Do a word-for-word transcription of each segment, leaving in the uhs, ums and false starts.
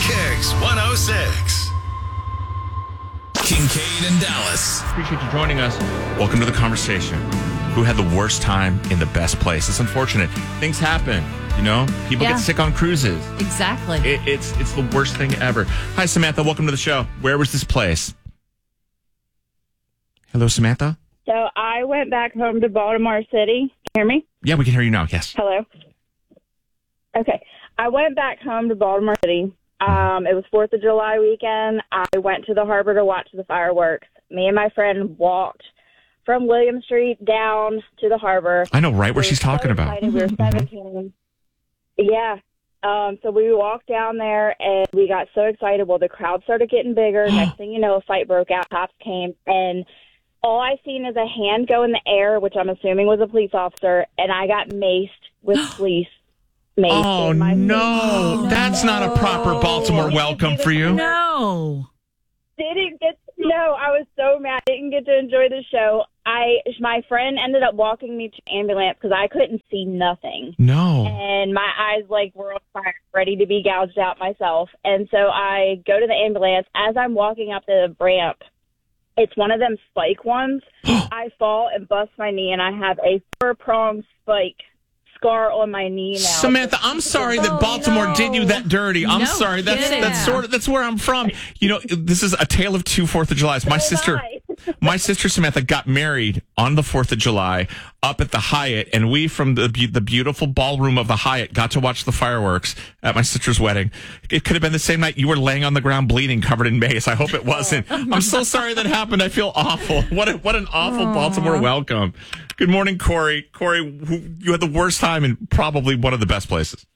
Kicks one oh six. Kincaid and Dallas. Appreciate you joining us. Welcome to the conversation. Who had the worst time in the best place? It's unfortunate. Things happen, you know? People Yeah. get sick on cruises. Exactly. It, it's it's the worst thing ever. Hi, Samantha. Welcome to the show. Where was this place? Hello, Samantha? So I went back home to Baltimore City. Can you hear me? Yeah, we can hear you now. Yes. Hello? Okay. I went back home to Baltimore City. Um, it was fourth of July weekend. I went to the harbor to watch the fireworks. Me and my friend walked from William Street down to the harbor. I know right where We she's were so talking about. excited. We were seventeen. Yeah. Um, so we walked down there, and we got so excited. Well, the crowd started getting bigger. Next thing you know, a fight broke out. Cops came, and all I seen is a hand go in the air, which I'm assuming was a police officer, and I got maced with police mace. Oh, in my no. face. That's not a proper Baltimore welcome for you. No. Didn't get no. I was so mad. Didn't get to enjoy the show. I my friend ended up walking me to the ambulance because I couldn't see nothing. No. And my eyes like were on fire, ready to be gouged out myself. And so I go to the ambulance. As I'm walking up the ramp, it's one of them spike ones. I fall and bust my knee, and I have a four-pronged spike scar on my knee now. Samantha, I'm sorry that Baltimore did you that dirty. I'm No sorry. That's kidding. that's sort of that's where I'm from. You know, this is a tale of two Fourth of Julys. My So sister, am my sister Samantha got married on the Fourth of July up at the Hyatt, and we from the be- the beautiful ballroom of the Hyatt got to watch the fireworks at my sister's wedding. It could have been the same night you were laying on the ground bleeding, covered in mace. I hope it wasn't. I'm so sorry that happened. I feel awful. What a, what an awful Baltimore welcome. Good morning, Corey. Corey, who, you had the worst time in probably one of the best places.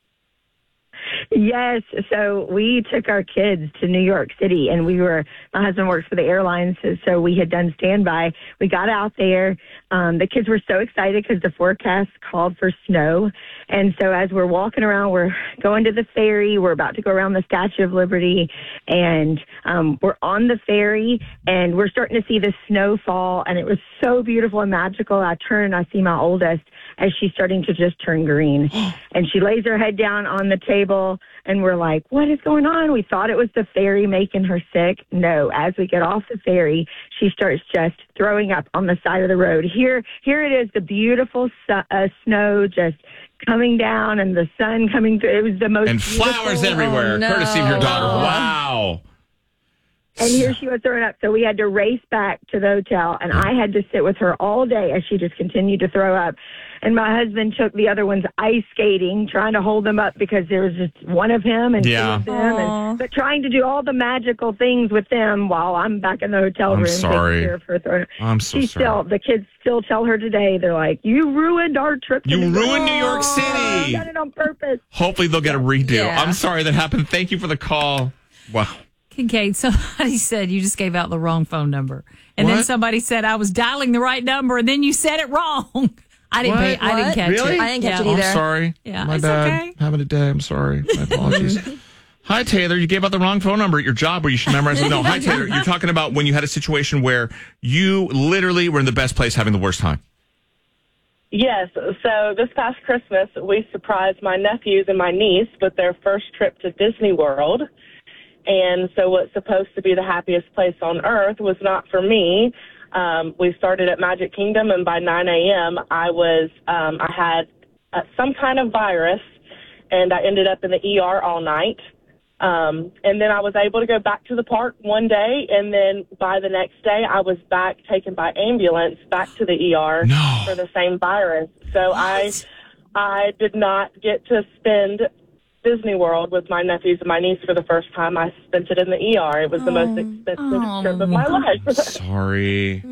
Yes. So we took our kids to New York City, and we were, my husband works for the airlines, so, so we had done standby. We got out there. Um, the kids were so excited because the forecast called for snow. And so as we're walking around, we're going to the ferry. We're about to go around the Statue of Liberty, and um, we're on the ferry, and we're starting to see the snow fall, and it was so beautiful and magical. I turn and I see my oldest as she's starting to just turn green. And she lays her head down on the table, and we're like, what is going on? We thought it was the ferry making her sick. No, as we get off the ferry, she starts just throwing up on the side of the road. Here, here it is, the beautiful su- uh, snow just coming down and the sun coming through. It was the most And flowers everywhere, Oh, no. courtesy of your daughter. Wow. And here she was throwing up. So we had to race back to the hotel, and I had to sit with her all day as she just continued to throw up. And my husband took the other ones ice skating, trying to hold them up because there was just one of him and Yeah. two of them. And, but trying to do all the magical things with them while I'm back in the hotel I'm room sorry. taking care of her throwing up. I'm so She sorry. still, the kids still tell her today, they're like, you ruined our trip. to You New York." ruined New York Oh, City. I done it on purpose. Hopefully they'll get a redo. Yeah. I'm sorry that happened. Thank you for the call. Wow. Kincaid, somebody said you just gave out the wrong phone number. And then What? somebody said I was dialing the right number, and then you said it wrong. I didn't What? pay, I didn't What? catch Really? it. I didn't catch Yeah. it either. I'm sorry. Yeah, My it's bad. okay. Having a day. I'm sorry. My apologies. Hi, Taylor. You gave out the wrong phone number at your job where you should memorize it. No, hi, Taylor. You're talking about when you had a situation where you literally were in the best place having the worst time. Yes. So this past Christmas, we surprised my nephews and my niece with their first trip to Disney World. And so what's supposed to be the happiest place on earth was not for me. Um, we started at Magic Kingdom, and by nine a.m., I was um, I had uh, some kind of virus, and I ended up in the E R all night. Um, and then I was able to go back to the park one day, and then by the next day, I was back taken by ambulance back to the E R No. for the same virus. So I, I did not get to spend Disney World with my nephews and my niece for the first time. I spent it in the E R. It was the most expensive Oh. trip of my life. Sorry.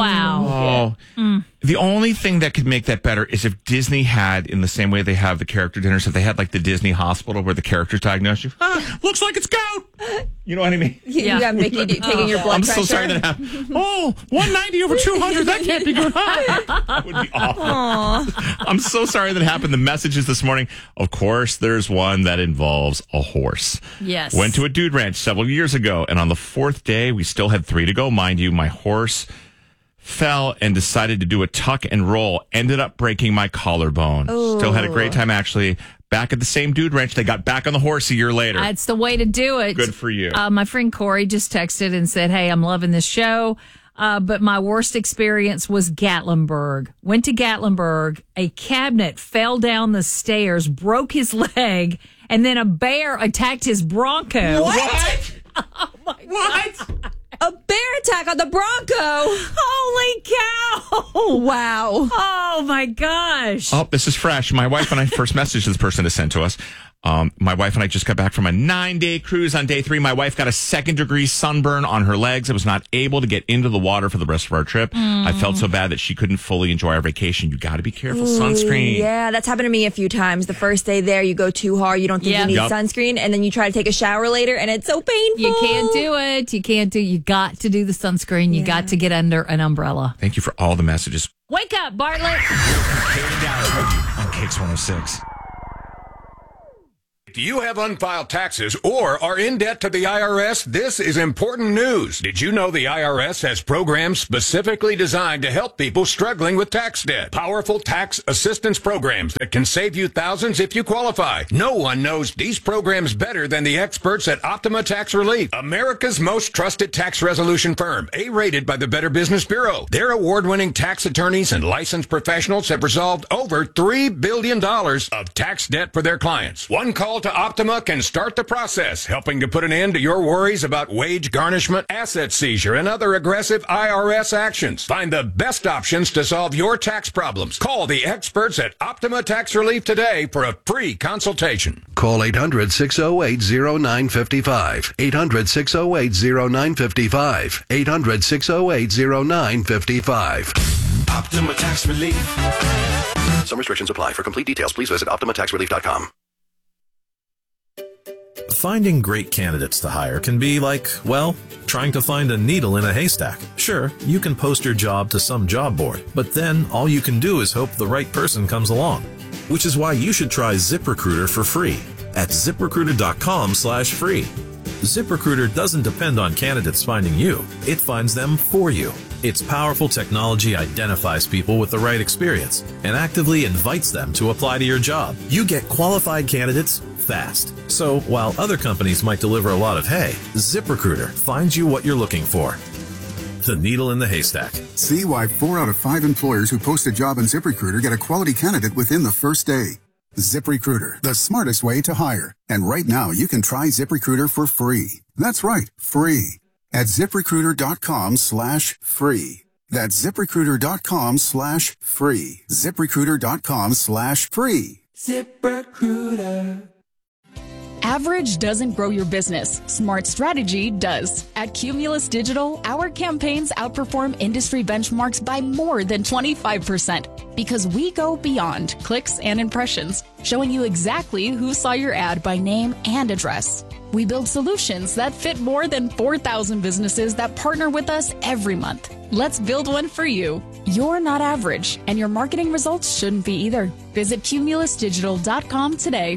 Wow. Oh. The only thing that could make that better is if Disney had, in the same way they have the character dinners, if they had like the Disney hospital where the characters diagnose you. Ah, looks like it's gout. You know what I mean? You, Yeah. you got Mickey d- taking your blood I'm pressure. so sorry that happened. Oh, one ninety over two hundred. That can't be good. That would be awful. I'm so sorry that happened. The messages this morning. Of course, there's one that involves a horse. Yes. Went to a dude ranch several years ago, and on the fourth day, we still had three to go. Mind you, my horse fell and decided to do a tuck and roll. Ended up breaking my collarbone. Still had a great time, actually. back at the same dude ranch. They got back on the horse a year later. That's the way to do it. Good for you. Uh, my friend Corey just texted and said, hey, I'm loving this show. Uh, but my worst experience was Gatlinburg. Went to Gatlinburg. A cabinet fell down the stairs, broke his leg, and then a bear attacked his Bronco. What? Oh, my What? God. A bear attack on the Bronco. Holy cow. Wow. Oh, my gosh. Oh, this is fresh. My wife and I first messaged this person to send to us. Um, my wife and I just got back from a nine-day cruise. On day three, my wife got a second-degree sunburn on her legs. I was not able to get into the water for the rest of our trip. Mm. I felt so bad that she couldn't fully enjoy our vacation. You got to be careful. Ooh, sunscreen. Yeah, that's happened to me a few times. The first day there, you go too hard. You don't think Yeah. you need Yep. sunscreen, and then you try to take a shower later, and it's so painful. You can't do it. You can't do You got to do the sunscreen. You Yeah. got to get under an umbrella. Thank you for all the messages. Wake up, Bartlett. Kate and Dallas with you on Kicks one oh six. Do you have unfiled taxes or are in debt to the I R S? This is important news. Did you know the I R S has programs specifically designed to help people struggling with tax debt? Powerful tax assistance programs that can save you thousands if you qualify. No one knows these programs better than the experts at Optima Tax Relief, America's most trusted tax resolution firm, A-rated by the Better Business Bureau. Their award-winning tax attorneys and licensed professionals have resolved over three billion dollars of tax debt for their clients. One call to Optima can start the process, helping to put an end to your worries about wage garnishment, asset seizure, and other aggressive I R S actions. Find the best options to solve your tax problems. Call the experts at Optima Tax Relief today for a free consultation. Call eight hundred, six oh eight, oh nine five five. eight hundred, six oh eight, oh nine five five. eight hundred, six oh eight, oh nine five five. Optima Tax Relief. Some restrictions apply. For complete details, please visit optima tax relief dot com. Finding great candidates to hire can be like, well, trying to find a needle in a haystack. Sure, you can post your job to some job board, but then all you can do is hope the right person comes along. Which is why you should try ZipRecruiter for free at ZipRecruiter.com slash free. ZipRecruiter doesn't depend on candidates finding you. It finds them for you. Its powerful technology identifies people with the right experience and actively invites them to apply to your job. You get qualified candidates fast. So while other companies might deliver a lot of hay, ZipRecruiter finds you what you're looking for. The needle in the haystack. See why four out of five employers who post a job on ZipRecruiter get a quality candidate within the first day. ZipRecruiter, the smartest way to hire. And right now, you can try ZipRecruiter for free. That's right, free. At ZipRecruiter.com slash free. That's ZipRecruiter.com slash free. ZipRecruiter.com slash free. ZipRecruiter. Average doesn't grow your business. Smart strategy does. At Cumulus Digital, our campaigns outperform industry benchmarks by more than twenty-five percent because we go beyond clicks and impressions, showing you exactly who saw your ad by name and address. We build solutions that fit more than four thousand businesses that partner with us every month. Let's build one for you. You're not average, and your marketing results shouldn't be either. Visit Cumulus Digital dot com today.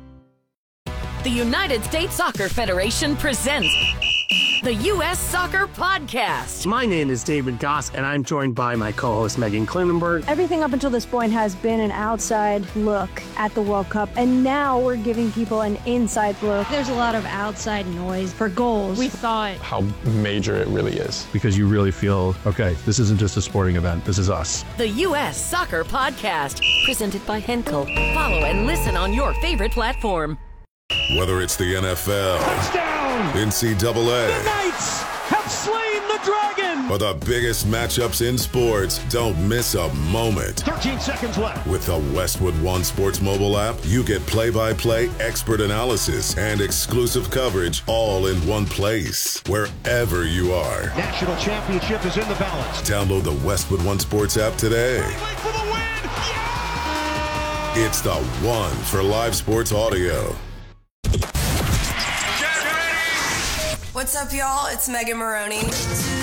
The United States Soccer Federation presents the U S Soccer Podcast. My name is David Goss, and I'm joined by my co-host Megan Klinenberg. Everything up until this point has been an outside look at the World Cup, and now we're giving people an inside look. There's a lot of outside noise for goals. We thought how major it really is. Because you really feel, okay, this isn't just a sporting event, this is us. The U S Soccer Podcast, presented by Henkel. Follow and listen on your favorite platform. Whether it's the N F L, touchdown, N C double A, the Knights have slain the dragon, or the biggest matchups in sports, don't miss a moment. thirteen seconds left. With the Westwood One Sports mobile app, you get play-by-play expert analysis and exclusive coverage all in one place, wherever you are. National championship is in the balance. Download the Westwood One Sports app today. For the win. Yeah! It's the one for live sports audio. What's up, y'all? It's Megan Maroney.